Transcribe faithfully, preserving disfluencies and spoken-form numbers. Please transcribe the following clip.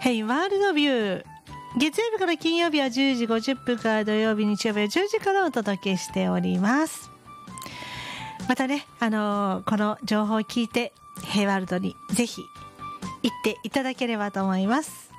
ヘイワールドビュー、月曜日から金曜日はじゅうじごじゅっぷんから土曜日日曜日はじゅうじからお届けしております。またね、あのー、この情報を聞いてヘイワールドにぜひ行っていただければと思います。